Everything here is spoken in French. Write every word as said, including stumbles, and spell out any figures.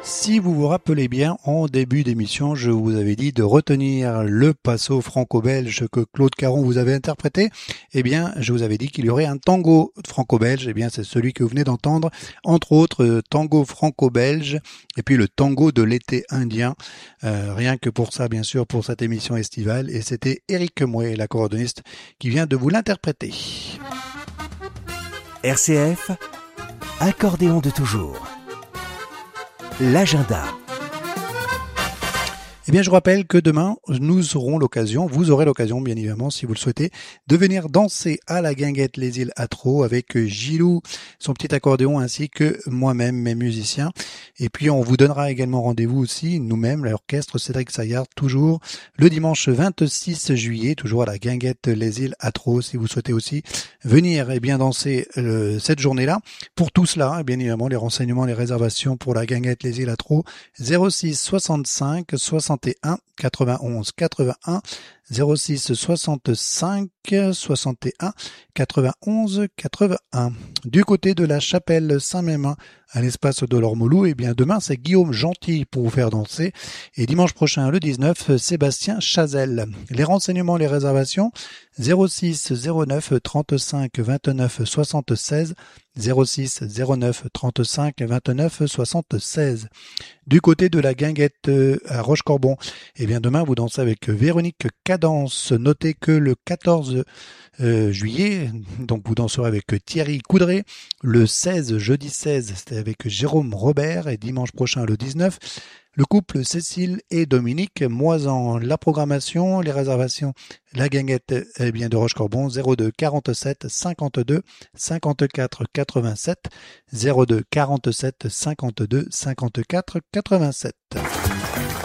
Si vous vous rappelez bien, en début d'émission, je vous avais dit de retenir le passo franco-belge que Claude Caron vous avait interprété. Eh bien, je vous avais dit qu'il y aurait un tango franco-belge. Eh bien, c'est celui que vous venez d'entendre. Entre autres, tango franco-belge et puis le tango de l'été indien. Euh, rien que pour ça, bien sûr, pour cette émission estivale. Et c'était Éric Mouet, l'accordéoniste, qui vient de vous l'interpréter. R C F, accordéon de toujours. L'agenda. Eh bien, je rappelle que demain, nous aurons l'occasion, vous aurez l'occasion, bien évidemment, si vous le souhaitez, de venir danser à la Guinguette Les Îles Atro avec Gilou, son petit accordéon, ainsi que moi-même, mes musiciens. Et puis, on vous donnera également rendez-vous aussi, nous-mêmes, l'orchestre Cédric Saillard, toujours le dimanche vingt-six juillet, toujours à la Guinguette Les Îles Atro, si vous souhaitez aussi venir et bien danser euh, cette journée-là. Pour tout cela, bien évidemment, les renseignements, les réservations pour la Guinguette Les Îles Atro, zéro six soixante-cinq soixante et un quatre-vingt-onze quatre-vingt-un, zéro six soixante-cinq soixante et un quatre-vingt-onze quatre-vingt-un. Du côté de la chapelle Saint-Mémin à l'espace de l'Ormolou, et eh bien demain c'est Guillaume Gentil pour vous faire danser, et dimanche prochain le dix-neuf, Sébastien Chazelle. Les renseignements, les réservations, zéro six zéro neuf trente-cinq vingt-neuf soixante-seize, zéro six zéro neuf trente-cinq vingt-neuf soixante-seize. Du côté de la Guinguette à Rochecorbon, et eh bien demain vous dansez avec Véronique Cadence. Notez que le quatorze euh, juillet, donc vous danserez avec Thierry Coudray. Le seize, jeudi seize, c'était avec Jérôme Robert, et dimanche prochain le dix-neuf, le couple Cécile et Dominique Moisan. La programmation, les réservations, la Guinguette eh bien, de Rochecorbon, zéro deux quarante-sept cinquante-deux cinquante-quatre quatre-vingt-sept, zéro deux quarante-sept cinquante-deux cinquante-quatre quatre-vingt-sept.